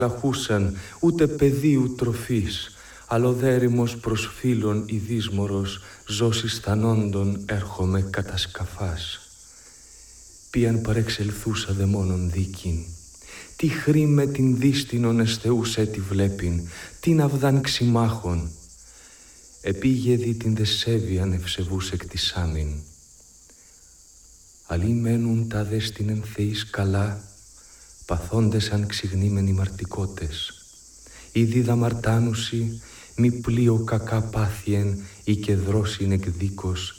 λαχούσαν, ούτε πεδίου τροφής, αλλοδέρημος προς φίλων ειδίσμορος, ζώσης θανόντων έρχομαι κατά σκαφάς. Ποιαν παρεξελθούσα δε μόνον δίκην, τι χρήμε την δίστινον εσθεούς τη βλέπειν, την αυδάν ξημάχων. Επήγε δι την δεσέβιαν ευσεβούς εκτισάμιν. Αλλοί μένουν τα δέστην θεής καλά, παθώντες αν ξυγνήμενοι μαρτικότες. Ήδη δαμαρτάνουσι, μη πλοίο κακά πάθιεν ή και δρόσιν εκδίκος,